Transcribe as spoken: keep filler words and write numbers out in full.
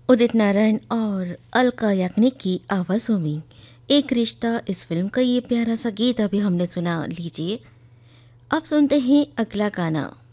उदित नारायण और अलका याग्निक की आवाज़ों में एक रिश्ता इस फिल्म का ये प्यारा सा गीत अभी हमने सुना। लीजिए अब सुनते हैं अगला गाना।